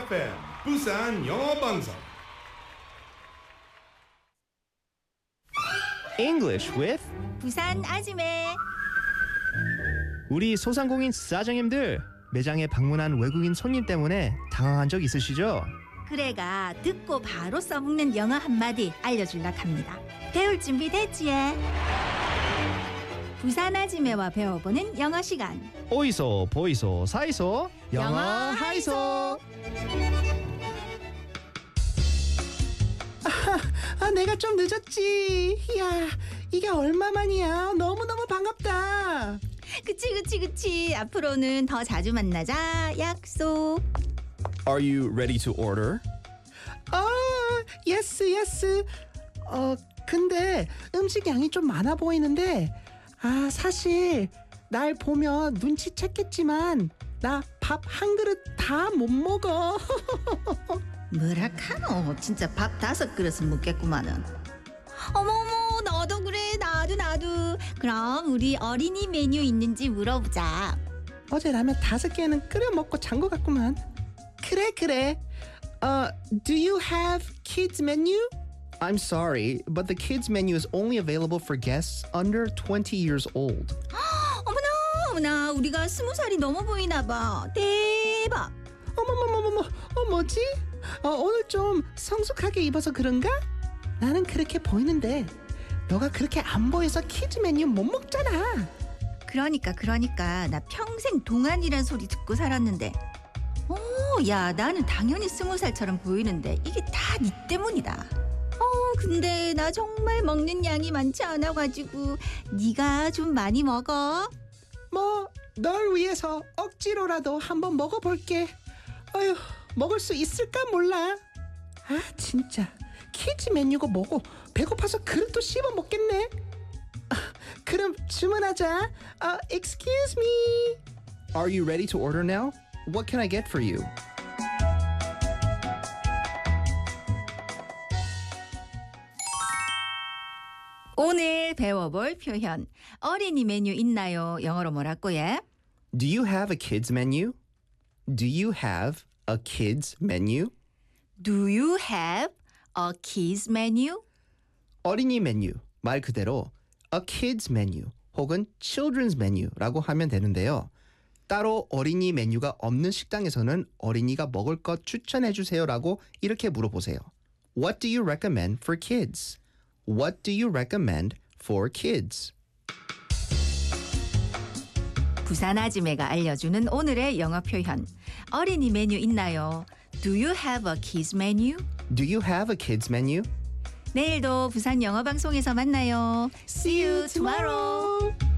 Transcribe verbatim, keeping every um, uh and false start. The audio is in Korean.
에프엠 부산 영어 방송. English with 부산 아지매. 우리 소상공인 사장님들 매장에 방문한 외국인 손님 때문에 당황한 적 있으시죠? 그래가 듣고 바로 써먹는 영어 한마디 알려줄라 합니다. 배울 준비 됐지? 부산 아지매와 배워보는 영어 시간. 오이소 보이소 사이소 영어 하이소. 아, 내가 좀 늦었지. 이야, 이게 얼마만이야. 너무너무 반갑다. 그치 그치 그치. 앞으로는 더 자주 만나자. 약속. Are you ready to order? 어, 예스 예스. 어, 근데 음식 양이 좀 많아 보이는데, 아, 사실 날 보면 눈치챘겠지만 나 밥 한 그릇 다 못 먹어. 뭐라카노. 진짜 밥 다섯 그릇은 먹겠구만은. 어머머, 너도 그래. 나도 나도. 그럼 우리 어린이 메뉴 있는지 물어보자. 어제 라면 다섯 개는 끓여 먹고 잔 것 같구만. 그래 그래. 어, do you have kids menu? I'm sorry, but the kids menu is only available for guests under twenty years old. 어머나 어머나, 우리가 스무 살이 넘어 보이나 봐. 대박. 어머머머머머, 어 뭐지? 어, 오늘 좀 성숙하게 입어서 그런가? 나는 그렇게 보이는데 너가 그렇게 안 보여서 키즈 메뉴 못 먹잖아. 그러니까 그러니까 나 평생 동안이란 소리 듣고 살았는데, 어, 야, 나는 당연히 스무 살처럼 보이는데 이게 다 네 때문이다. 어, 근데 나 정말 먹는 양이 많지 않아가지고 네가 좀 많이 먹어. 뭐 널 위해서 억지로라도 한번 먹어볼게. 어휴, 먹을 수 있을까 몰라. 아, 진짜 키즈 메뉴가 뭐고 배고파서 그릇도 씹어 먹겠네. 아, 그럼 주문하자. 어, excuse me. Are you ready to order now? What can I get for you? 오늘 배워볼 표현. 어린이 메뉴 있나요? 영어로 뭐라고 해? Do you have a kids menu? Do you have a kids menu? Do you have a kids menu? 어린이 메뉴, 말 그대로 a kids menu 혹은 children's menu라고 하면 되는데요. 따로 어린이 메뉴가 없는 식당에서는 어린이가 먹을 것 추천해 주세요라고 이렇게 물어보세요. What do you recommend for kids? What do you recommend for kids? 부산 아지매가 알려주는 오늘의 영어 표현. 어린이 메뉴 있나요? Do you have a kids menu? Do you have a kids menu? 내일도 부산 영어 방송에서 만나요. See you tomorrow.